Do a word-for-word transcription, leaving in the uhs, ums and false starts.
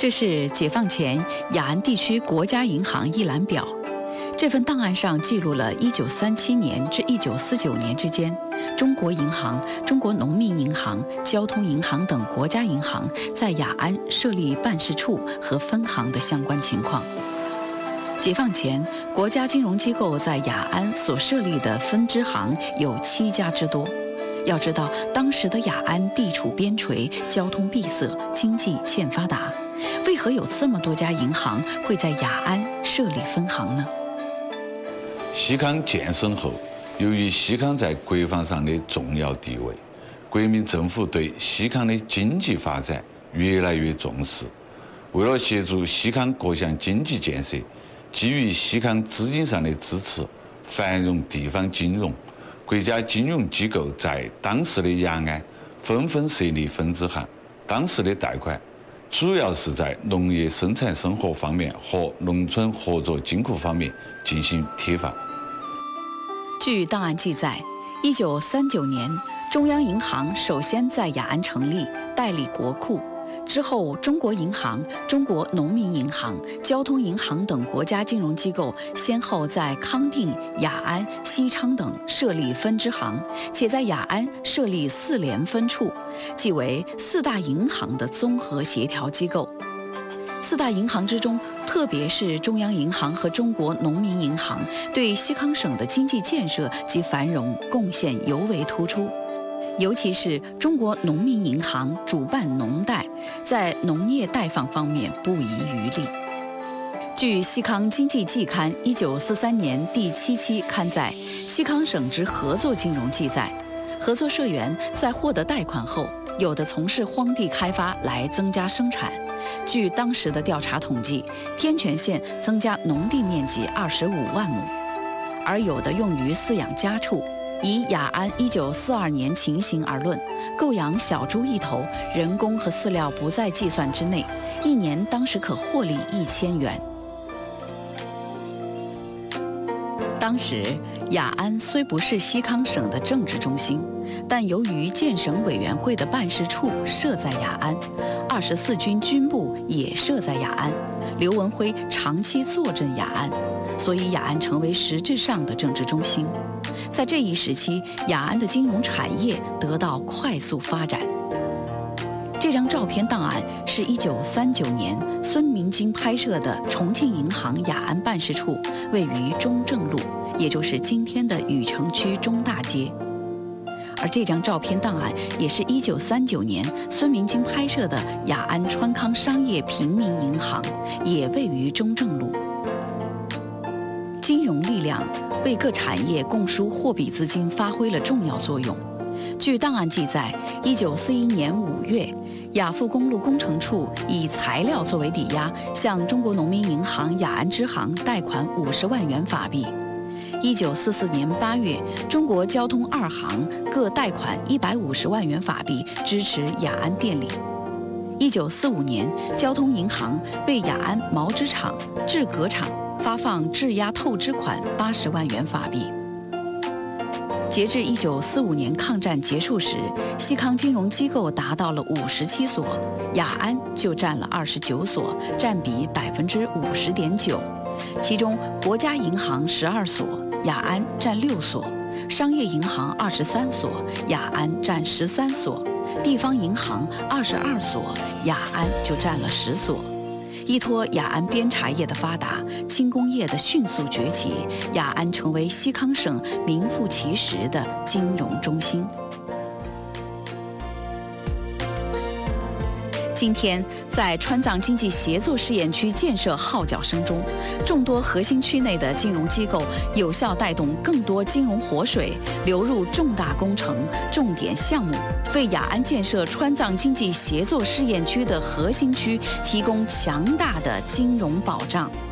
这是解放前雅安地区国家银行一览表。这份档案上记录了一九三七年至一九四九年之间，中国银行、中国农民银行、交通银行等国家银行在雅安设立办事处和分行的相关情况。解放前，国家金融机构在雅安所设立的分支行有七家之多。要知道，当时的雅安地处边陲，交通闭塞，经济欠发达，为何有这么多家银行会在雅安设立分行呢？ 西康建省后，由于西康在国防上的重要地位，国民政府对西康的经济发展越来越重视。为了协助西康各项经济建设，基于西康资金上的支持，繁荣地方金融，国家金融机构在当时的雅安纷纷设立分支行。当时的贷款主要是在农业生产生活方面和农村合作金库方面进行贴放。 据档案记载，一九三九年，中央银行首先在雅安成立，代理国库。之后，中国银行、中国农民银行、交通银行等国家金融机构先后在康定、雅安、西昌等设立分支行，且在雅安设立四联分处，即为四大银行的综合协调机构。四大银行之中，特别是中央银行和中国农民银行，对西康省的经济建设及繁荣贡献尤为突出。尤其是中国农民银行主办农贷，在农业贷放方面不遗余力。据《西康经济季刊》一九四三年第七期刊载《西康省之合作金融》记载，合作社员在获得贷款后，有的从事荒地开发来增加生产。据当时的调查统计，天全县增加农地面积二十五万亩，而有的用于饲养家畜。以雅安一九四二年情形而论，购养小猪一头，人工和饲料不在计算之内，一年当时可获利一千元。当时雅安虽不是西康省的政治中心，但由于建省委员会的办事处设在雅安，二十四军军部也设在雅安，刘文辉长期坐镇雅安，所以雅安成为实质上的政治中心。在这一时期，雅安的金融产业得到快速发展。这张照片档案是一九三九年孙明京拍摄的重庆银行雅安办事处，位于中正路，也就是今天的禹城区中大街。而这张照片档案也是一九三九年孙明京拍摄的雅安川康商业平民银行，也位于中正路。金融力量为各产业供输货币资金发挥了重要作用。据档案记载，一九四一年五月，雅富公路工程处以材料作为抵押，向中国农民银行雅安支行贷款五十万元法币。一九四四年八月，中国交通二行各贷款一百五十万元法币，支持雅安电力。一九四五年，交通银行为雅安毛织厂、制革厂发放质押透支款八十万元法币。截至一九四五年抗战结束时，西康金融机构达到了五十七所，雅安就占了二十九所，占比百分之五十点九。其中，国家银行十二所，雅安占六所；商业银行二十三所，雅安占十三所；地方银行二十二所，雅安就占了十所。依托雅安边茶业的发达，轻工业的迅速崛起，雅安成为西康省名副其实的金融中心。今天，在川藏经济协作试验区建设号角声中，众多核心区内的金融机构有效带动更多金融活水流入重大工程、重点项目，为雅安建设川藏经济协作试验区的核心区提供强大的金融保障。